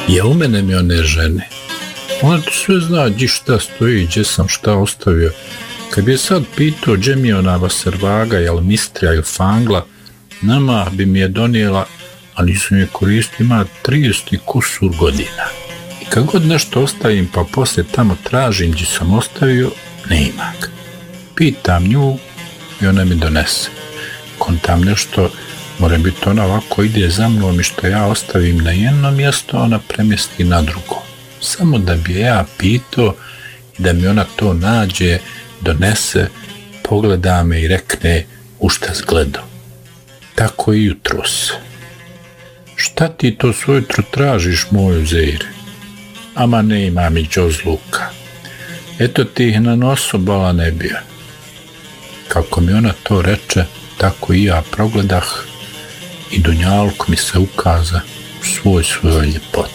u mene mi one žene. Ona to sve zna gdje šta stoji, gdje sam šta ostavio. Kad bi je sad pitao gdje mi je ona vaservaga, jel mistrija ili fangla, nama bi mi je donijela, a nisam je koristio, ima 30 kusur godina. I kad god nešto ostavim pa poslije tamo tražim gdje sam ostavio, ne ima ga. Pitam nju i ona mi donese. Kontam nešto, mora biti ona ovako ide za mnom i što ja ostavim na jedno mjesto, ona premjesti na drugo. Samo da bi ja pitao i da mi ona to nađe, donese, pogleda me i rekne u šta zgledao. Tako i jutros. Šta ti to svojutro tražiš, moju Zejre? Ama ne ima mi džozluka. Eto ti ih na nosu bola ne bio. Kako mi ona to reče, tako i ja progledah i dunjaluk mi se ukaza u svojoj ljepoti.